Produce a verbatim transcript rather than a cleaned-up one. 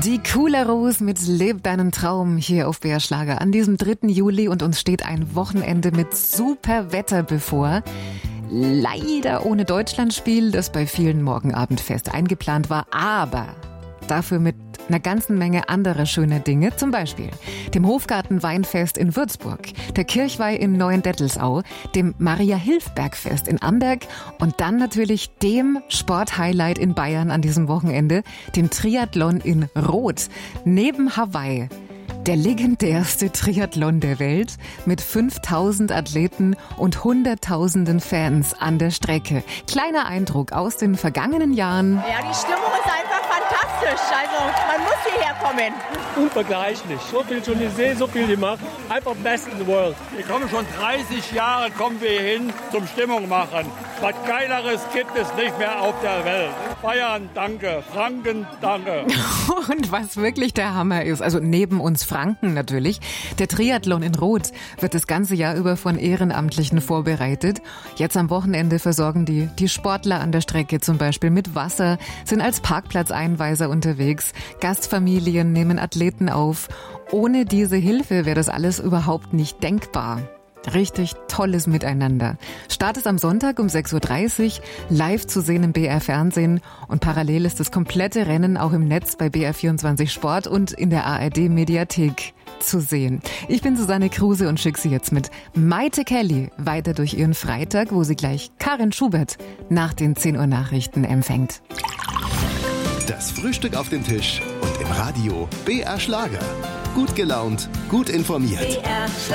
Die Cooler Rose mit Leb deinen Traum hier auf B R Schlager an diesem dritten Juli und uns steht ein Wochenende mit super Wetter bevor. Leider ohne Deutschlandspiel, das bei vielen morgen Abend fest eingeplant war, aber dafür mit einer ganzen Menge anderer schöner Dinge, zum Beispiel dem Hofgarten-Weinfest in Würzburg, der Kirchweih in Neuendettelsau, dem Maria-Hilf-Bergfest in Amberg und dann natürlich dem Sporthighlight in Bayern an diesem Wochenende, dem Triathlon in Roth, neben Hawaii. Der legendärste Triathlon der Welt mit fünftausend Athleten und hunderttausenden Fans an der Strecke. Kleiner Eindruck aus den vergangenen Jahren. Ja, die Stimmung ist einfach fantastisch. Also man muss hierher kommen. Unvergleichlich. So viel schon gesehen, so viel gemacht. Einfach best in the world. Wir kommen schon dreißig Jahre kommen wir hin zum Stimmung machen. Was Geileres gibt es nicht mehr auf der Welt. Bayern, danke. Franken, danke. Und was wirklich der Hammer ist, also neben uns Franken natürlich, der Triathlon in Roth wird das ganze Jahr über von Ehrenamtlichen vorbereitet. Jetzt am Wochenende versorgen die, die Sportler an der Strecke zum Beispiel mit Wasser, sind als Parkplatzeinweiser unterwegs. Gastfamilien nehmen Athleten auf. Ohne diese Hilfe wäre das alles überhaupt nicht denkbar. Richtig tolles Miteinander. Start ist am Sonntag um sechs Uhr dreißig, live zu sehen im B R Fernsehen und parallel ist das komplette Rennen auch im Netz bei B R vierundzwanzig Sport und in der A R D Mediathek zu sehen. Ich bin Susanne Kruse und schicke Sie jetzt mit Maite Kelly weiter durch ihren Freitag, wo sie gleich Karin Schubert nach den zehn Uhr Nachrichten empfängt. Das Frühstück auf dem Tisch und im Radio B R Schlager. Gut gelaunt, gut informiert.